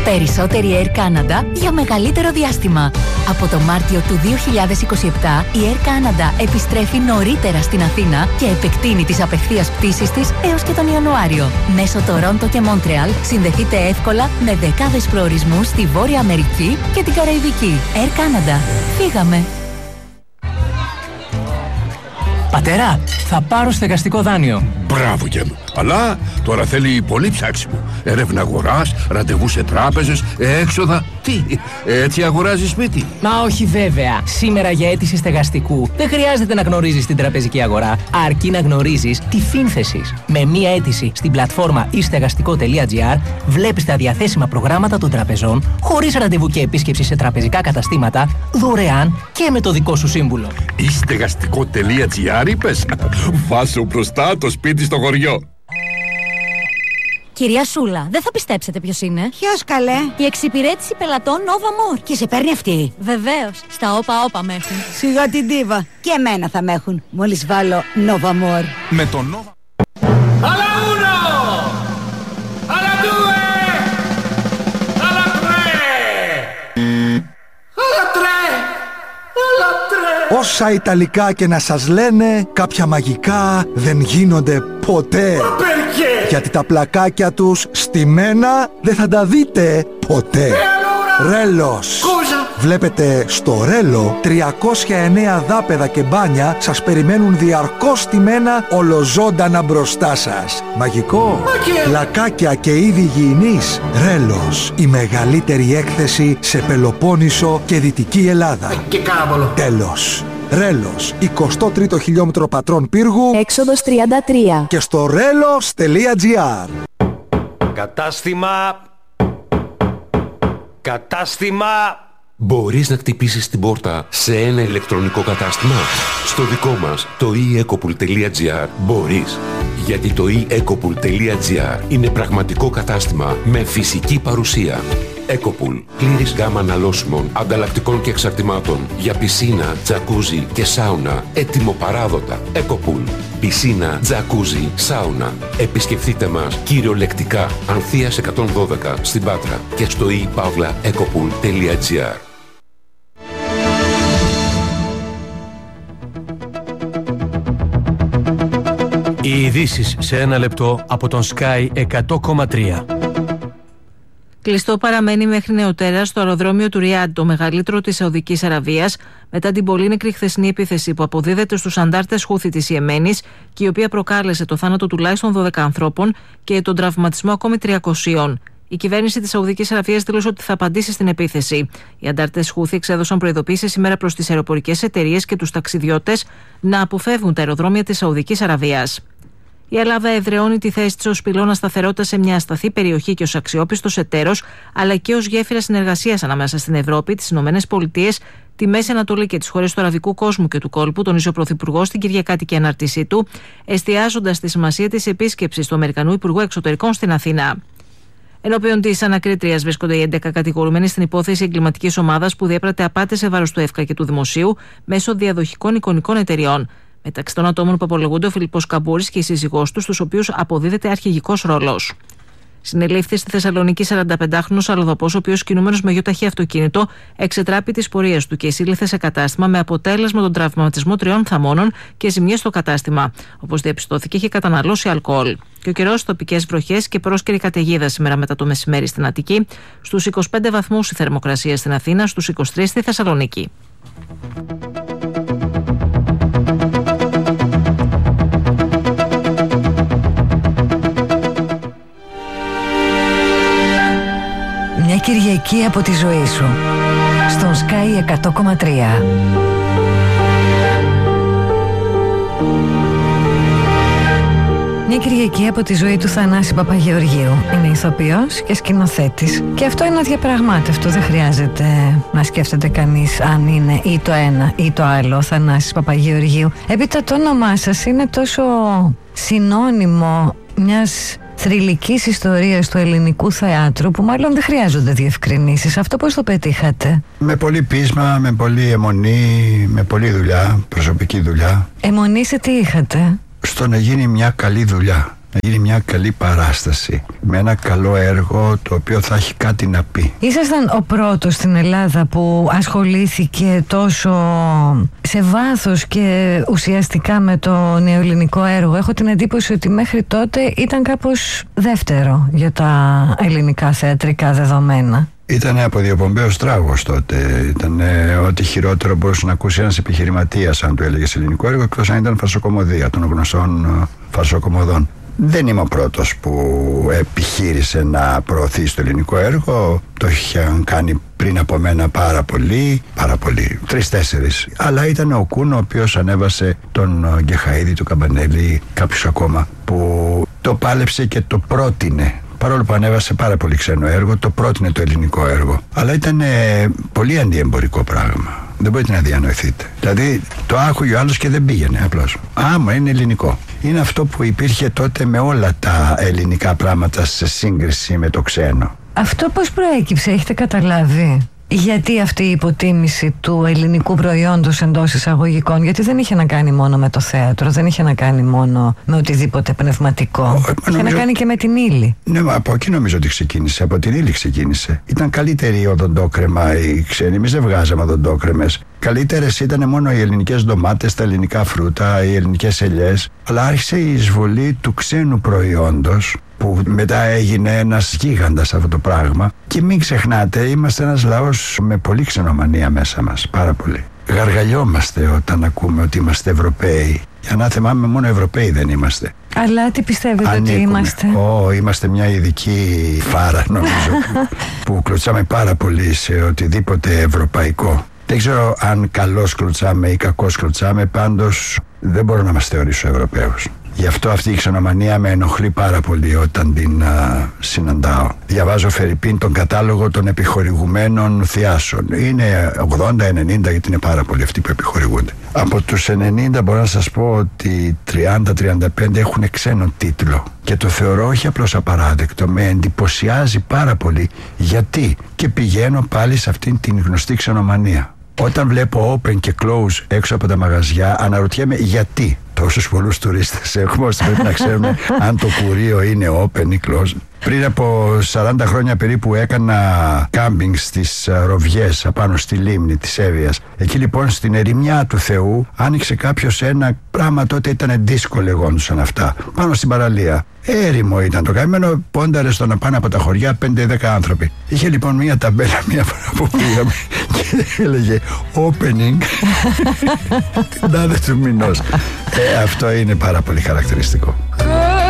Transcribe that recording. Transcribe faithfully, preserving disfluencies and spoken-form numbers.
Περισσότερη Air Canada για μεγαλύτερο διάστημα. Από το Μάρτιο του δύο χιλιάδες είκοσι επτά η Air Canada επιστρέφει νωρίτερα στην Αθήνα και επεκτείνει τις απευθείας πτήσεις της έως και τον Ιανουάριο. Μέσω Τορόντο και Μόντρεαλ συνδεθείτε εύκολα με δεκάδες προορισμούς στη Βόρεια Αμερική και την Καραϊβική. Air Canada. Φύγαμε! Πατέρα, θα πάρω στεγαστικό δάνειο. Μπράβο γε μου. Αλλά τώρα θέλει πολύ ψάξιμο. Έρευνα αγοράς, ραντεβού σε τράπεζες, έξοδα. Τι, έτσι αγοράζεις σπίτι? Μα όχι βέβαια. Σήμερα για αίτηση στεγαστικού δεν χρειάζεται να γνωρίζεις την τραπεζική αγορά, αρκεί να γνωρίζεις τη Φίνθεσης. Με μία αίτηση στην πλατφόρμα e στεγαστικό τελεία gr βλέπεις τα διαθέσιμα προγράμματα των τραπεζών, χωρίς ραντεβού και επίσκεψη σε τραπεζικά καταστήματα, δωρεάν και με το δικό σου σύμβουλο. e στεγαστικό τελεία gr είπες? Βάσου μπροστά το σπίτι στο χωριό. Κυρία Σούλα, δεν θα πιστέψετε ποιος είναι. Ποιος καλέ? Η εξυπηρέτηση πελατών Nova More. Και σε παίρνει αυτή? Βεβαίως, στα όπα όπα με έχουν. Σιγά την τίβα. Και εμένα θα με έχουν, μόλις βάλω Nova More. Με το Nova. Alla uno! Alla due! Alla tre! Alla tre! Alla tre! Όσα Ιταλικά και να σας λένε, κάποια μαγικά δεν γίνονται ποτέ. Γιατί τα πλακάκια τους στημένα δεν θα τα δείτε ποτέ. Ρέλος. Βλέπετε, στο Ρέλο τριακόσια εννέα δάπεδα και μπάνια σας περιμένουν διαρκώς στημένα ολοζώντανα μπροστά σας. Μαγικό. Πλακάκια και είδη υγιεινής. Ρέλος. Η μεγαλύτερη έκθεση σε Πελοπόννησο και Δυτική Ελλάδα. Τέλος. Ρέλος, εικοστό τρίτο χιλιόμετρο πατρών πύργου, έξοδος τριάντα τρία. Και στο ρέλος τελεία gr. Κατάστημα. Κατάστημα. Μπορείς να χτυπήσεις την πόρτα σε ένα ηλεκτρονικό κατάστημα? Στο δικό μας, το e ecopool τελεία gr, μπορείς. Γιατί το e ecopool τελεία gr είναι πραγματικό κατάστημα με φυσική παρουσία. Ecopool. Πλήρης γάμα αναλώσιμων, ανταλλακτικών και εξαρτημάτων για πισίνα, τζακούζι και σάουνα. Έτοιμο-παράδοτα. Ecopool. Πισίνα, τζακούζι, σάουνα. Επισκεφτείτε μας κυριολεκτικά Ανθείας εκατόν δώδεκα στην Πάτρα και στο e παύλα ecopool τελεία gr. Οι ειδήσεις σε ένα λεπτό από τον Sky εκατό κόμμα τρία. Κλειστό παραμένει μέχρι νεοτέρας το αεροδρόμιο του Ριάντ, το μεγαλύτερο της Σαουδικής Αραβίας, μετά την πολύ νεκρή χθεσινή επίθεση που αποδίδεται στους αντάρτες Χούθη της Ιεμένης και η οποία προκάλεσε το θάνατο τουλάχιστον δώδεκα ανθρώπων και τον τραυματισμό ακόμη τριακοσίων. Η κυβέρνηση της Σαουδικής Αραβίας δήλωσε ότι θα απαντήσει στην επίθεση. Οι αντάρτες Χούθη εξέδωσαν προειδοποίησεις σήμερα προς τις αεροπορικές εταιρείες και τους ταξιδιώτες να αποφεύγουν τα αεροδρόμια της Σαουδικής Αραβίας. Η Ελλάδα εδραιώνει τη θέση της ως πυλώνα σταθερότητας σε μια ασταθή περιοχή και ως αξιόπιστος εταίρος, αλλά και ως γέφυρα συνεργασίας ανάμεσα στην Ευρώπη, τις Ηνωμένες Πολιτείες, τη Μέση Ανατολή και τις χώρες του αραβικού κόσμου και του κόλπου, τονίζει ο Πρωθυπουργός στην Κυριακάτικη ανάρτησή του, εστιάζοντας στη σημασία της επίσκεψης του Αμερικανού Υπουργού Εξωτερικών στην Αθήνα. Ενώπιον της ανακρίτριας βρίσκονται οι έντεκα κατηγορουμένοι στην υπόθεση εγκληματικής ομάδας που διέπρατε απάτες σε βάρος του ΕΦΚΑ και του Δημοσίου μέσω διαδοχικών εικονικών εταιριών. Μεταξύ των ατόμων που απολογούνται ο Φιλιππός Καμπούρης και η σύζυγός του, στους οποίους αποδίδεται αρχηγικός ρόλος. Συνελήφθη στη Θεσσαλονίκη σαρανταπεντάχρονος αλλοδαπός, ο οποίος κινούμενος με γιοταχή αυτοκίνητο εξετράπη τις πορείες του και εισήλθε σε κατάστημα με αποτέλεσμα τον τραυματισμό τριών θαμώνων και ζημιές στο κατάστημα. Όπως διαπιστώθηκε, είχε καταναλώσει αλκοόλ. Και ο καιρός, τοπικές βροχές και πρόσκαιρη καταιγίδα σήμερα μετά το μεσημέρι στην Αττική, στους είκοσι πέντε βαθμούς η θερμοκρασία στην Αθήνα, στους είκοσι τρεις στη Θεσσαλονίκη. Μια Κυριακή από τη ζωή σου στον Sky εκατό κόμμα τρία. Μια Κυριακή από τη ζωή του Θανάση Παπαγεωργίου. Είναι ηθοποιός και σκηνοθέτης. Και αυτό είναι αδιαπραγμάτευτο. Δεν χρειάζεται να σκέφτεται κανείς αν είναι ή το ένα ή το άλλο ο Θανάσης Παπαγεωργίου. Έπειτα το όνομά σας είναι τόσο συνώνυμο μιας θρυλικής ιστορίας του ελληνικού θεάτρου που μάλλον δεν χρειάζονται διευκρινήσεις. Αυτό πώς το πετύχατε? Με πολύ πείσμα, με πολύ αιμονή, με πολλή δουλειά, προσωπική δουλειά. Αιμονή σε τι είχατε? Στο να γίνει μια καλή δουλειά. να γίνει μια καλή παράσταση με ένα καλό έργο το οποίο θα έχει κάτι να πει. Ήσασταν ο πρώτος στην Ελλάδα που ασχολήθηκε τόσο σε βάθος και ουσιαστικά με το νεοελληνικό έργο. Έχω την εντύπωση ότι μέχρι τότε ήταν κάπως δεύτερο για τα ελληνικά θεατρικά δεδομένα. Ήταν αποδιοπομπαίος τράγος τότε. Ήταν ε, ό,τι χειρότερο μπορούσε να ακούσει ένας επιχειρηματίας αν του έλεγες ελληνικό έργο, εκτός αν ήταν φαρσοκομωδία των γνωστών ε, φαρσοκομωδών. Δεν είμαι ο πρώτος που επιχείρησε να προωθήσει το ελληνικό έργο. Το είχαν κάνει πριν από μένα πάρα πολύ, πάρα πολύ, τρεις-τέσσερις. Αλλά ήταν ο Κούν ο οποίος ανέβασε τον Γκεχαΐδη, του Καμπανέλη, κάποιους ακόμα, που το πάλεψε και το πρότεινε. Παρόλο που ανέβασε πάρα πολύ ξένο έργο, το πρότεινε το ελληνικό έργο. Αλλά ήταν ε, πολύ αντιεμπορικό πράγμα. Δεν μπορείτε να διανοηθείτε. Δηλαδή το άκουγε ο άλλος και δεν πήγαινε απλώς. Άμα είναι ελληνικό. Είναι αυτό που υπήρχε τότε με όλα τα ελληνικά πράγματα σε σύγκριση με το ξένο. Αυτό πώς προέκυψε, έχετε καταλάβει? Γιατί αυτή η υποτίμηση του ελληνικού προϊόντος εντός εισαγωγικών? Γιατί δεν είχε να κάνει μόνο με το θέατρο, δεν είχε να κάνει μόνο με οτιδήποτε πνευματικό. Ο, είχε νομίζω... να κάνει και με την ύλη. Ναι, από εκεί νομίζω ότι ξεκίνησε. Από την ύλη ξεκίνησε. Ήταν καλύτερη οδοντόκρεμα οι ξένοι. Εμείς δεν βγάζαμε οδοντόκρεμες. Καλύτερες ήταν μόνο οι ελληνικές ντομάτες, τα ελληνικά φρούτα, οι ελληνικές ελιές. Αλλά άρχισε η εισβολή του ξένου προϊόντος, που μετά έγινε ένας γίγαντας αυτό το πράγμα. Και μην ξεχνάτε, είμαστε ένας λαός με πολύ ξενομανία μέσα μας, πάρα πολύ. Γαργαλιόμαστε όταν ακούμε ότι είμαστε Ευρωπαίοι. Για να θυμάμαι, μόνο Ευρωπαίοι δεν είμαστε. Αλλά τι πιστεύετε Ανήκουμε. ότι είμαστε? Ω, είμαστε μια ειδική φάρα, νομίζω, που κλωτσάμε πάρα πολύ σε οτιδήποτε ευρωπαϊκό. Δεν ξέρω αν καλώς κλωτσάμε ή κακώς κλωτσάμε, πάντως δεν μπορώ να μας θεωρήσω Ευρωπαίους. Γι' αυτό αυτή η ξενομανία με ενοχλεί πάρα πολύ όταν την α, συναντάω. Διαβάζω φερειπίν τον κατάλογο των επιχορηγουμένων θειάσεων. Είναι ογδόντα ενενήντα, γιατί είναι πάρα πολλοί αυτοί που επιχορηγούνται. Από τους ενενήντα μπορώ να σας πω ότι τριάντα τριάντα πέντε έχουν ξένο τίτλο. Και το θεωρώ όχι απλώς απαράδεκτο, με εντυπωσιάζει πάρα πολύ. Γιατί? Και πηγαίνω πάλι σε αυτήν την γνωστή ξενομανία. Όταν βλέπω open και close έξω από τα μαγαζιά, αναρωτιέμαι γιατί τόσους πολλούς τουρίστες έχουμε, ώστε πρέπει να ξέρουμε αν το κουρίο είναι open ή close. Πριν από σαράντα χρόνια περίπου έκανα κάμπινγκ στις Ροβιές απάνω στη λίμνη της Εύβοιας. Εκεί λοιπόν στην ερημιά του Θεού άνοιξε κάποιος ένα πράγμα, τότε ήταν δίσκο λεγόντουσαν αυτά, πάνω στην παραλία. Έρημο ήταν το καημένο, πόνταρε στο να πάνε από τα χωριά πέντε δέκα άνθρωποι. Είχε λοιπόν μια ταμπέλα μία φορά που πήγαμε και έλεγε opening τάδε του μηνός. ε, αυτό είναι πάρα πολύ χαρακτηριστικό.